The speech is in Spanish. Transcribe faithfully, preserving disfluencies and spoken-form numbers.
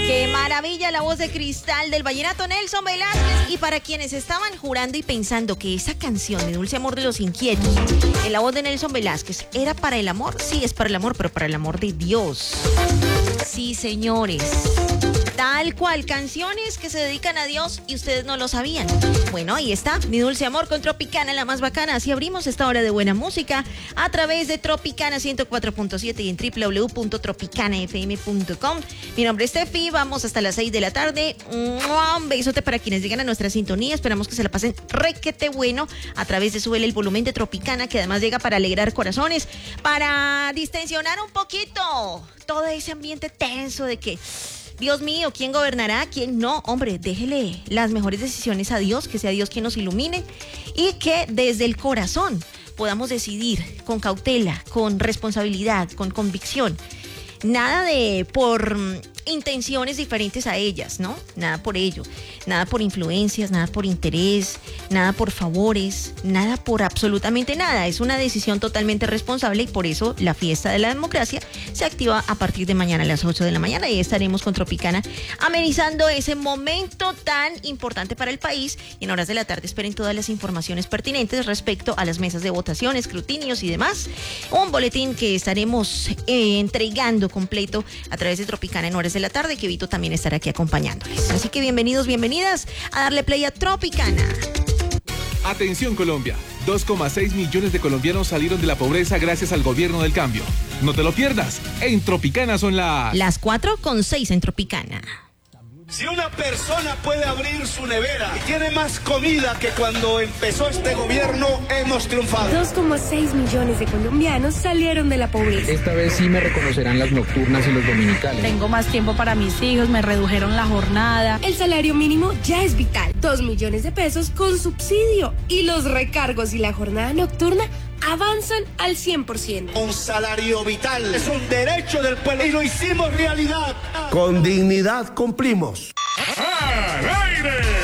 Qué maravilla la voz de cristal del vallenato Nelson Velázquez. Y para quienes estaban jurando y pensando que esa canción de Dulce Amor de los Inquietos, en la voz de Nelson Velázquez, era para el amor, sí, es para el amor, pero para el amor de Dios. Sí, señores. Tal cual, canciones que se dedican a Dios y ustedes no lo sabían. Bueno, ahí está, Mi Dulce Amor con Tropicana, la más bacana. Así abrimos esta hora de buena música a través de Tropicana ciento cuatro punto siete y en doble u doble u doble u punto tropicana f m punto com. Mi nombre es Tefi, vamos hasta las seis de la tarde. Un besote para quienes llegan a nuestra sintonía. Esperamos que se la pasen requete bueno a través de Súbele el Volumen de Tropicana, que además llega para alegrar corazones, para distensionar un poquito todo ese ambiente tenso de que... Dios mío, ¿quién gobernará? ¿Quién no? Hombre, déjele las mejores decisiones a Dios, que sea Dios quien nos ilumine y que desde el corazón podamos decidir con cautela, con responsabilidad, con convicción. Nada de por intenciones diferentes a ellas, ¿no? Nada por ello, nada por influencias, nada por interés, nada por favores, nada por absolutamente nada. Es una decisión totalmente responsable y por eso la fiesta de la democracia se activa a partir de mañana a las ocho de la mañana y estaremos con Tropicana amenizando ese momento tan importante para el país. Y en horas de la tarde esperen todas las informaciones pertinentes respecto a las mesas de votación, escrutinios y demás. Un boletín que estaremos eh, entregando completo a través de Tropicana en horas de la tarde, que Vito también estará aquí acompañándoles. Así que bienvenidos, bienvenidas a darle play a Tropicana. Atención Colombia, dos coma seis millones de colombianos salieron de la pobreza gracias al gobierno del cambio. No te lo pierdas, en Tropicana son las... Las cuatro con seis en Tropicana. Si una persona puede abrir su nevera y tiene más comida que cuando empezó este gobierno, hemos triunfado. dos coma seis millones de colombianos salieron de la pobreza. Esta vez sí me reconocerán las nocturnas y los dominicales. Tengo más tiempo para mis hijos, me redujeron la jornada. El salario mínimo ya es vital. Dos millones de pesos con subsidio. Y los recargos y la jornada nocturna avanzan al cien por ciento. Un salario vital es un derecho del pueblo y lo hicimos realidad. Con dignidad cumplimos. ¡Al aire!